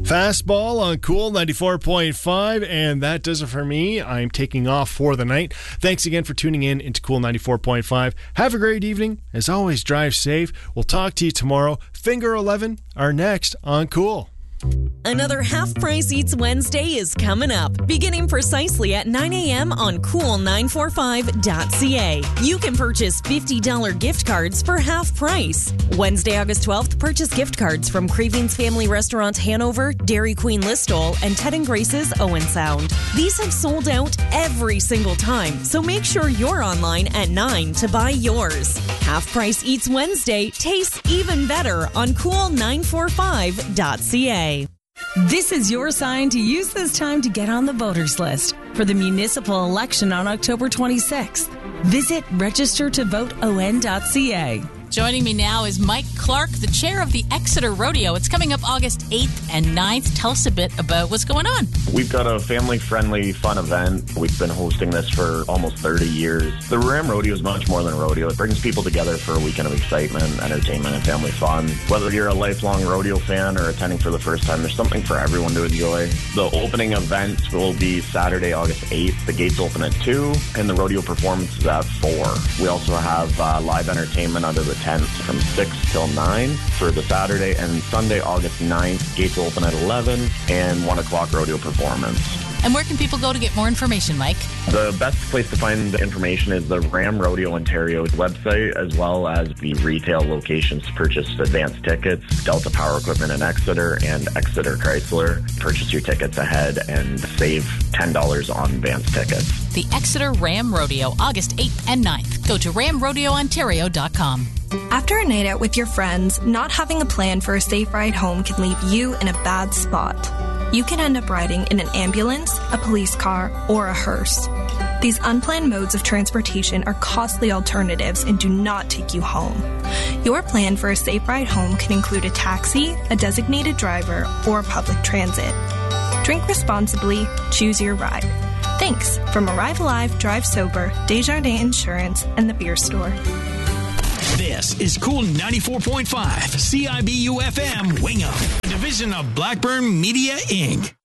Fastball on Cool 94.5, and that does it for me. I'm taking off for the night. Thanks again for tuning in into Cool 94.5. Have a great evening. As always, drive safe. We'll talk to you tomorrow. Finger 11 are next on Cool. Another Half Price Eats Wednesday is coming up, beginning precisely at 9 a.m. on cool945.ca. You can purchase $50 gift cards for half price. Wednesday, August 12th, purchase gift cards from Cravings Family Restaurant Hanover, Dairy Queen Listowel, and Ted & Grace's Owen Sound. These have sold out every single time, so make sure you're online at 9 to buy yours. Half Price Eats Wednesday tastes even better on cool945.ca. This is your sign to use this time to get on the voters list for the municipal election on October 26th. Visit registertovoteon.ca. Joining me now is Mike Clark, the chair of the Exeter Rodeo. It's coming up August 8th and 9th. Tell us a bit about what's going on. We've got a family-friendly, fun event. We've been hosting this for almost 30 years. The Ram Rodeo is much more than a rodeo. It brings people together for a weekend of excitement, entertainment, and family fun. Whether you're a lifelong rodeo fan or attending for the first time, there's something for everyone to enjoy. The opening events will be Saturday, August 8th. The gates open at 2, and the rodeo performance is at 4. We also have live entertainment under the tent from 6 till 9 for the Saturday, and Sunday, August 9th, gates open at 11 and 1 o'clock rodeo performance. And where can people go to get more information, Mike? The best place to find the information is the Ram Rodeo Ontario website, as well as the retail locations to purchase advanced tickets, Delta Power Equipment in Exeter and Exeter Chrysler. Purchase your tickets ahead and save $10 on advanced tickets. The Exeter Ram Rodeo, August 8th and 9th. Go to ramrodeoontario.com. After a night out with your friends, not having a plan for a safe ride home can leave you in a bad spot. You can end up riding in an ambulance, a police car, or a hearse. These unplanned modes of transportation are costly alternatives and do not take you home. Your plan for a safe ride home can include a taxi, a designated driver, or public transit. Drink responsibly, choose your ride. Thanks from Arrive Alive, Drive Sober, Desjardins Insurance, and the Beer Store. This is Cool 94.5, CIBU FM, Wingham, a division of Blackburn Media, Inc.